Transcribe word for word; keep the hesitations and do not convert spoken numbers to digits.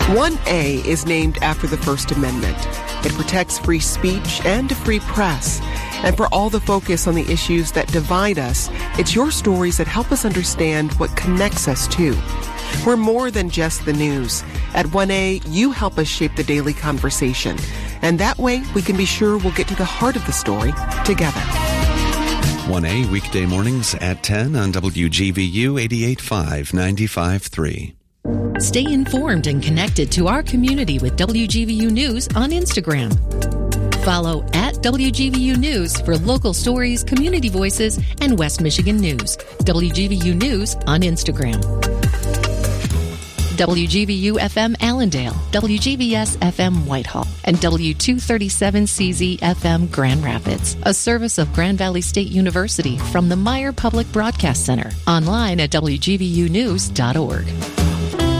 one A is named after the First Amendment. It protects free speech and a free press. And for all the focus on the issues that divide us, it's your stories that help us understand what connects us too. We're more than just the news. At one A, you help us shape the daily conversation. And that way, we can be sure we'll get to the heart of the story together. one A, weekday mornings at ten on W G V U eighty-eight point five, ninety-five point three. Stay informed and connected to our community with W G V U News on Instagram. Follow at W G V U News for local stories, community voices, and West Michigan news. W G V U News on Instagram. W G V U F M Allendale, W G V S F M Whitehall, and W two thirty-seven C Z F M Grand Rapids, a service of Grand Valley State University from the Meyer Public Broadcast Center. Online at W G V U news dot org.